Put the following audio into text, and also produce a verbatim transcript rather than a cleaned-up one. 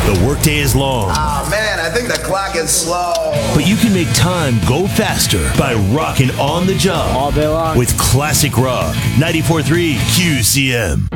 The workday is long. Oh, man, I think the clock is slow. But you can make time go faster by rocking on the job. All day long. With classic rock. ninety-four point three Q C M.